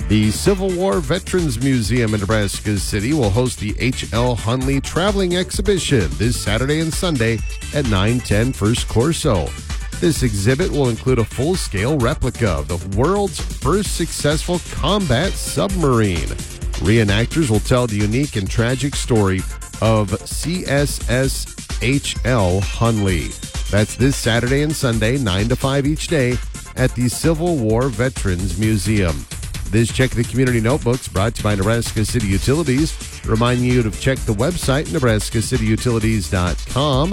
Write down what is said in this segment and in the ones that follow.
The Civil War Veterans Museum in Nebraska City will host the H.L. Hunley Traveling Exhibition this Saturday and Sunday at 910 First Corso. This exhibit will include a full-scale replica of the world's first successful combat submarine. Reenactors will tell the unique and tragic story of CSS H.L. Hunley. That's this Saturday and Sunday, 9 to 5 each day, at the Civil War Veterans Museum. This Check the Community Notebook's brought to you by Nebraska City Utilities, reminding you to check the website, nebraskacityutilities.com,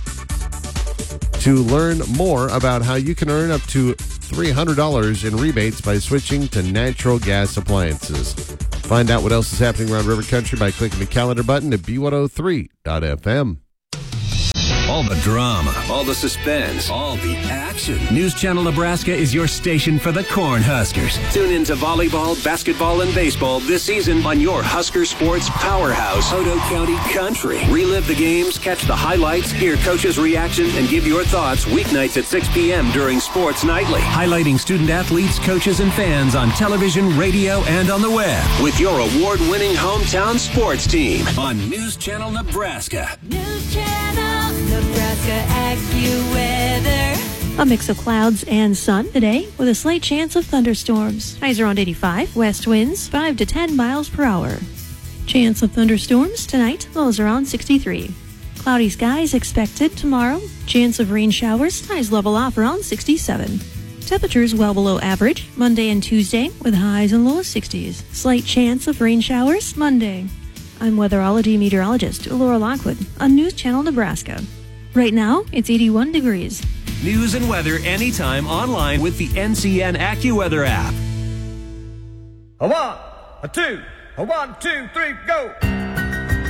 to learn more about how you can earn up to $300 in rebates by switching to natural gas appliances. Find out what else is happening around River Country by clicking the calendar button at B103.fm. All the drama, all the suspense, all the action. News Channel Nebraska is your station for the Cornhuskers. Tune in to volleyball, basketball, and baseball this season on your Husker Sports powerhouse, Otoe County Country. Relive the games, catch the highlights, hear coaches' reaction, and give your thoughts weeknights at 6 p.m. during Sports Nightly. Highlighting student-athletes, coaches, and fans on television, radio, and on the web. With your award-winning hometown sports team on News Channel Nebraska. News Channel Nebraska AccuWeather. A mix of clouds and sun today with a slight chance of thunderstorms. Highs around 85, west winds 5 to 10 miles per hour. Chance of thunderstorms tonight, lows around 63. Cloudy skies expected tomorrow. Chance of rain showers, highs level off around 67. Temperatures well below average Monday and Tuesday with highs in low 60s. Slight chance of rain showers Monday. I'm weatherology meteorologist Laura Lockwood on News Channel Nebraska. Right now, it's 81 degrees. News and weather anytime online with the NCN AccuWeather app. A 1, a 2, a 1, 2, 3, go!